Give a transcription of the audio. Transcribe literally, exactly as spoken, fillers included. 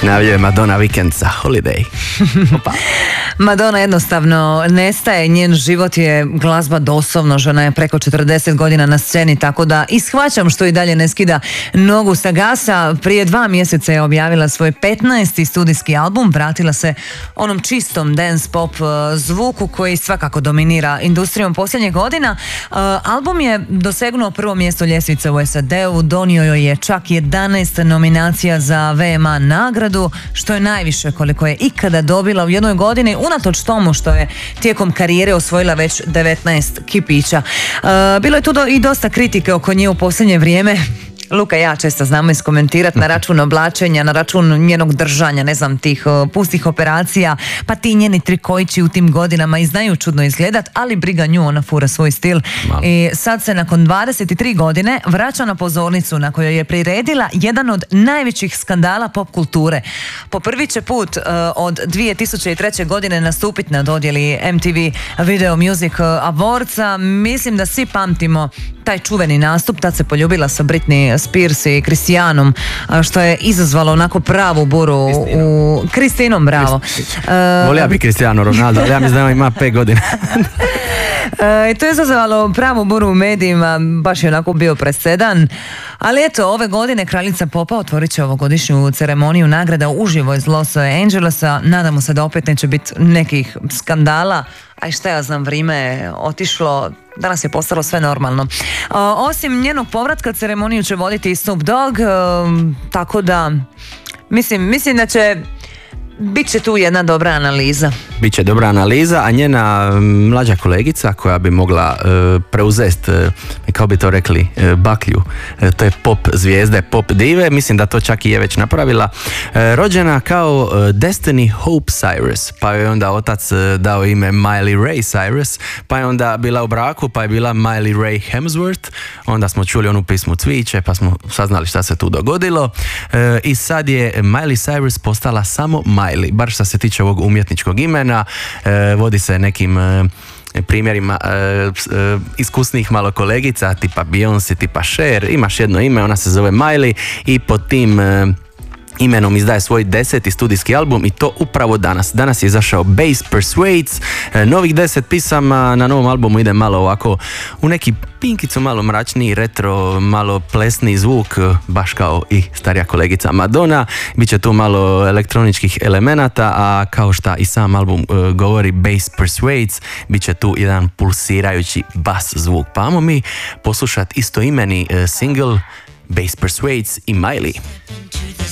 Najavljuje Madonna Weekend za Holiday. Madonna jednostavno nestaje, njen život je glazba doslovno, žena je preko četrdeset godina na sceni, tako da i shvaćam što i dalje ne skida nogu sa gasa. Prije dva mjeseca je objavila svoj petnaesti studijski album, vratila se onom čistom dance pop zvuku koji svakako dominira industrijom posljednjih godina. Album je dosegnuo prvo mjesto ljestvice u S A D-u, donio joj je čak jedanaest nominacija za V M A nagradu, što je najviše koliko je ikada dobila u jednoj godini, unatoč tomu što je tijekom karijere osvojila već devetnaest kipića. Uh, bilo je tu do, i dosta kritike oko nje u posljednje vrijeme. Luka i ja često znamo iskomentirati na račun oblačenja, na račun njenog držanja, ne znam, tih uh, pustih operacija, pa ti njeni trikojići u tim godinama i znaju čudno izgledat, ali briga nju, ona fura svoj stil. Malo. I sad se nakon dvadeset tri godine vraća na pozornicu na kojoj je priredila jedan od najvećih skandala pop kulture. Po prvi će put uh, od dvije tisuće treće. godine nastupiti na dodjeli M T V Video Music Awardsa. Mislim da svi pamtimo taj čuveni nastup, tad se poljubila sa Britney Spears i Kristijanom, što je izazvalo onako pravu buru Kristinom. u... Kristinom, bravo. Uh, Volija bi Cristiano Ronaldo, ali ja mislim da ima pet godina. I uh, to je izazvalo pravu buru u medijima, baš je onako bio presedan. Ali eto, ove godine kraljica popa otvorit će ovogodišnju ceremoniju nagrada uživo iz Los Angelesa. Nadamo se da opet neće biti nekih skandala. Aj šta ja znam, vrijeme je otišlo, danas je postalo sve normalno. Uh, osim njenog povratka, ceremoniju će voditi i Snoop Dogg, uh, tako da mislim, mislim da će bit će tu jedna dobra analiza. Biće dobra analiza, a njena mlađa kolegica koja bi mogla uh, preuzeti, uh, kao bi to rekli, uh, baklju, uh, to je pop zvijezde, pop dive, mislim da to čak i je već napravila, uh, rođena kao uh, Destiny Hope Cyrus, pa je onda otac uh, dao ime Miley Ray Cyrus, pa je onda bila u braku, pa je bila Miley Ray Hemsworth, onda smo čuli onu pismu Cviće, pa smo saznali šta se tu dogodilo, uh, i sad je Miley Cyrus postala samo Miley, bar što se tiče ovog umjetničkog imena. E, vodi se nekim e, primjerima e, e, iskusnih malo kolegica, tipa Beyoncé, tipa Cher. Imaš jedno ime, ona se zove Miley i pod tim e, imenom izdaje svoj deseti studijski album i to upravo danas. Danas je izašao Bass Persuades, e, novih deset pisama. Na novom albumu ide malo ovako u neki pinkicu, malo mračniji, retro, malo plesni zvuk, baš kao i starija kolegica Madonna. Biće tu malo elektroničkih elemenata, a kao što i sam album uh, govori, Bass Persuades, biće tu jedan pulsirajući bas zvuk. Pa ajmo mi poslušati istoimeni uh, single Bass Persuades i Miley.